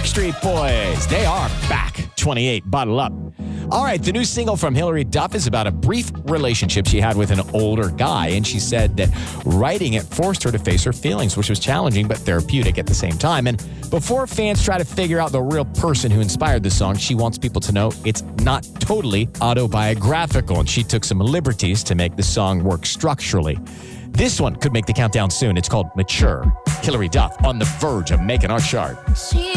Backstreet Boys. They are back. 28, Bottle Up. All right, the new single from Hilary Duff is about a brief relationship she had with an older guy, and she said that writing it forced her to face her feelings, which was challenging but therapeutic at the same time. And before fans try to figure out the real person who inspired the song, she wants people to know it's not totally autobiographical, and she took some liberties to make the song work structurally. This one could make the countdown soon. It's called Mature. Hilary Duff on the verge of making our chart. She